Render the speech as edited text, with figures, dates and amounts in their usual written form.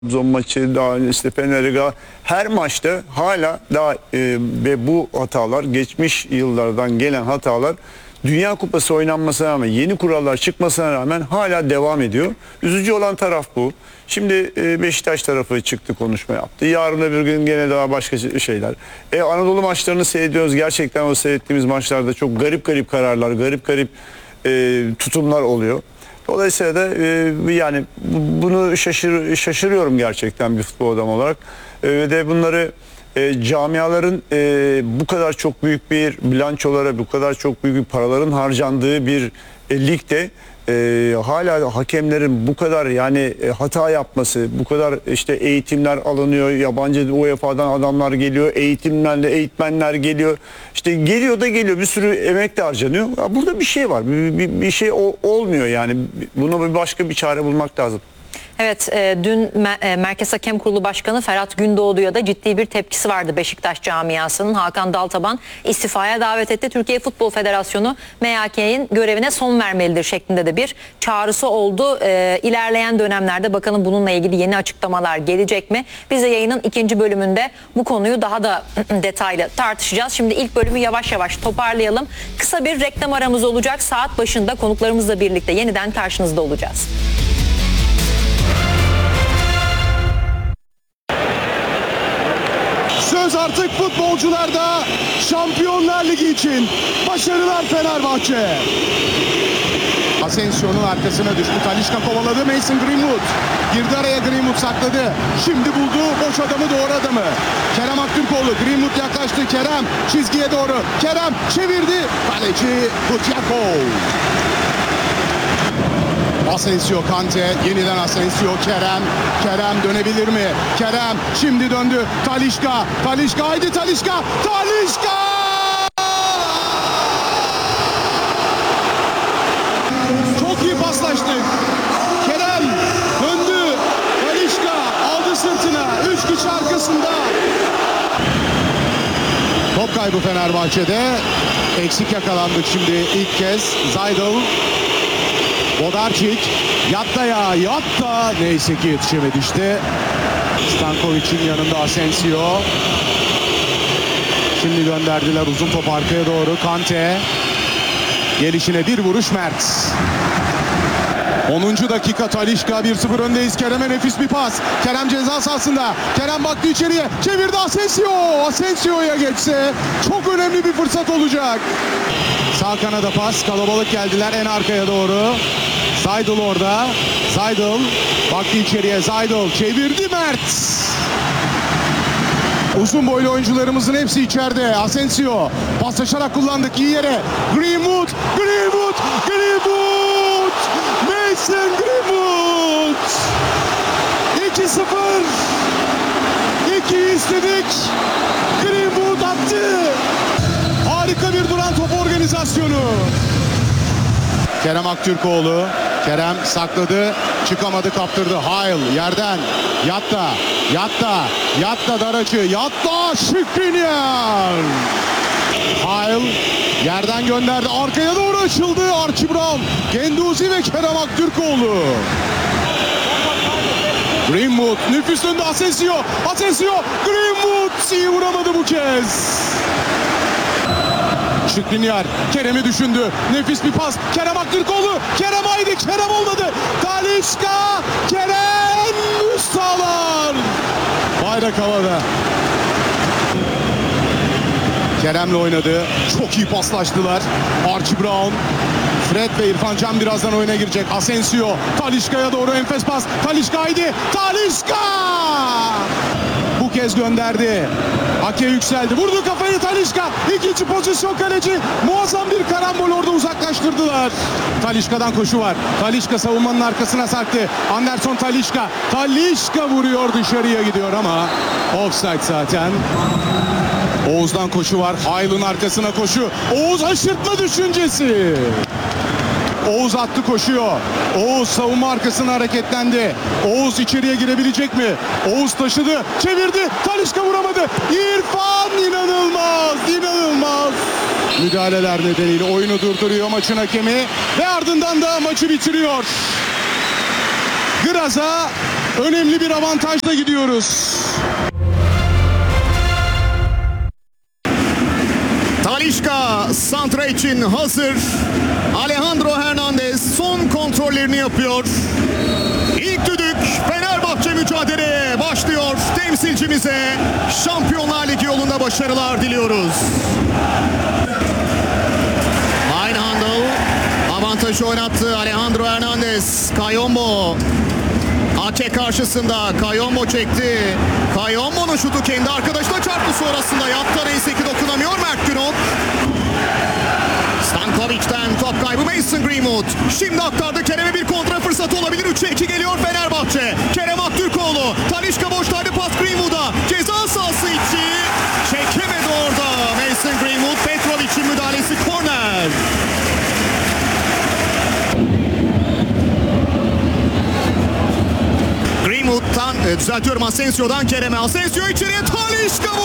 Trabzon maçı, daha işte Fener'e her maçta hala daha ve bu hatalar geçmiş yıllardan gelen hatalar Dünya Kupası oynanmasına rağmen, yeni kurallar çıkmasına rağmen hala devam ediyor. Üzücü olan taraf bu. Şimdi Beşiktaş tarafı çıktı, konuşma yaptı. Yarın öbür gün gene daha başka şeyler. Anadolu maçlarını seyrediyoruz. Gerçekten o seyrettiğimiz maçlarda çok garip garip kararlar, garip garip tutumlar oluyor. Dolayısıyla da yani bunu şaşırıyorum gerçekten bir futbol adamı olarak. Ve de bunları camiaların bu kadar çok büyük bir bilançolara, bu kadar çok büyük bir paraların harcandığı bir ligde hala hakemlerin bu kadar yani hata yapması, bu kadar işte eğitimler alınıyor, yabancı UEFA'dan adamlar geliyor, eğitmenler geliyor, işte geliyor da geliyor, bir sürü emek de harcanıyor. Burada bir şey var, bir şey olmuyor yani, buna bir başka bir çare bulmak lazım. Evet, dün Merkez Hakem Kurulu Başkanı Ferhat Gündoğdu'ya da ciddi bir tepkisi vardı Beşiktaş camiasının. Hakan Daltaban istifaya davet etti. Türkiye Futbol Federasyonu MHK'nin görevine son vermelidir şeklinde de bir çağrısı oldu. İlerleyen dönemlerde bakalım bununla ilgili yeni açıklamalar gelecek mi? Biz de yayının ikinci bölümünde bu konuyu daha da detaylı tartışacağız. Şimdi ilk bölümü yavaş yavaş toparlayalım. Kısa bir reklam aramız olacak. Saat başında konuklarımızla birlikte yeniden karşınızda olacağız. Söz artık futbolcularda. Şampiyonlar Ligi için başarılar Fenerbahçe. Asensio'nun arkasına düştü. Talisca kovaladı. Mason Greenwood girdi araya, Greenwood sakladı. Şimdi buldu boş adamı, doğru adamı. Kerem Aktürkoğlu, Greenwood yaklaştı. Kerem çizgiye doğru. Kerem çevirdi. Kaleci Butyakov. Asensio, Kante, yeniden Asensio, Kerem dönebilir mi? Kerem şimdi döndü. Talisca, haydi Talisca! Çok iyi paslaştık. Kerem döndü. Talisca aldı sırtına. 3 kişi arkasında. Top kaybı Fenerbahçe'de. Eksik yakalandık şimdi ilk kez. Zaydel. Bodarčić yatta, neyse ki yetişemedi işte. Stankovic'in yanında Asensio. Şimdi gönderdiler uzun top arkaya doğru. Kante. Gelişine bir vuruş Mert. 10. dakika, Talisca 1-0 öndeyiz. Kerem'e nefis bir pas. Kerem ceza sahasında. Kerem baktı içeriye. Çevirdi Asensio. Asensio'ya geçse çok önemli bir fırsat olacak. Sağ kanada pas. Kalabalık geldiler en arkaya doğru. Zaydel orada. Zaydel baktı içeriye. Zaydel çevirdi Mert. Uzun boylu oyuncularımızın hepsi içeride. Asensio paslaşarak kullandık iyi yere. Greenwood. Mason Greenwood. 2-0. 2'yi istedik. Greenwood attı. Harika bir duran top organizasyonu. Kerem Aktürkoğlu. Kerem sakladı. Çıkamadı, kaptırdı. Hayl yerden. Yatta dar açı. Yatta Skriniar. Hayl yerden gönderdi. Arkaya doğru açıldı. Archie Brown. Genduzi ve Kerem Aktürkoğlu. Greenwood nüfus önünde. Asensio. Greenwood iyi vuramadı bu kez. Skriniar Kerem'i düşündü. Nefis bir pas. Kerem Aktürkoğlu. Kerem haydi. Kerem olmadı. Talisca. Kerem Ustalar. Bayrak havada. Kerem'le oynadı. Çok iyi paslaştılar. Archie Brown. Fred ve İrfan Can birazdan oyuna girecek. Asensio. Talisca'ya doğru enfes pas. Talisca haydi. Talisca. Bu kez gönderdi. Ake yükseldi. Vurdu kafayı Talisca. İkinci pozisyon kaleci. Muazzam bir karambol orada uzaklaştırdılar. Talisca'dan koşu var. Talisca savunmanın arkasına sarktı. Anderson Talisca. Talisca vuruyor, dışarıya gidiyor ama offside zaten. Oğuz'dan koşu var. Hayl'ın arkasına koşu. Oğuz aşırtma düşüncesi. Oğuz attı, koşuyor. Oğuz savunma arkasına hareketlendi. Oğuz içeriye girebilecek mi? Oğuz taşıdı, çevirdi. Talisca vuramadı. İrfan inanılmaz. Müdahaleler nedeniyle oyunu durduruyor maçın hakemi ve ardından da maçı bitiriyor. Graza önemli bir avantajla gidiyoruz. Talisca santra için hazır. Alejandro Hernandez son kontrollerini yapıyor. İlk düdük, Fenerbahçe mücadeleye başlıyor. Temsilcimize Şampiyonlar Ligi yolunda başarılar diliyoruz. Aynhandel avantajı oynattı. Alejandro Hernandez, Kayombo Ake karşısında, Kayombo çekti. Kayombo'nun şutu kendi arkadaşına çarptı, sonrasında yattı, neyse ki dokunamıyor Mert Günok. Stankovic'ten top kaybı Mason Greenwood. Şimdi aktardı Kerem'e, bir kontra fırsatı olabilir. 3'e 2 geliyor Fenerbahçe. Kerem Aktürkoğlu. Talisca boştaydı, pas Greenwood'a. Ceza sahası içi. Çekemedi orada Mason Greenwood. Petrovic'in müdahalesi, korner. Greenwood'dan düzeltiyorum, Asensio'dan Kerem'e. Asensio içeriye, Talisca